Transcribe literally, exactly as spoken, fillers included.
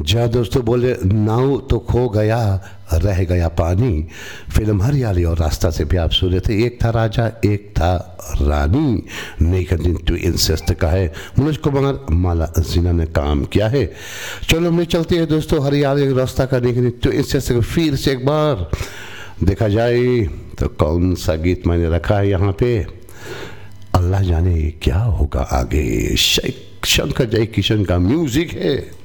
जहाँ दोस्तों बोले नाव तो खो गया रह गया पानी, फिल्म हरियाली और रास्ता से भी आप सुन रहे थे। एक था राजा एक था रानी, नेकन टू इंसेस्ट का है, मनोज कुमार माला जीना ने काम किया है। चलो हमने चलते हैं दोस्तों हरियाली रास्ता का नेकन टू इंसेस्ट का फिर से एक बार देखा जाए तो कौन सा गीत मैंने रखा है यहाँ पे, अल्लाह जाने क्या होगा आगे। शंकर जय किशन का म्यूजिक है।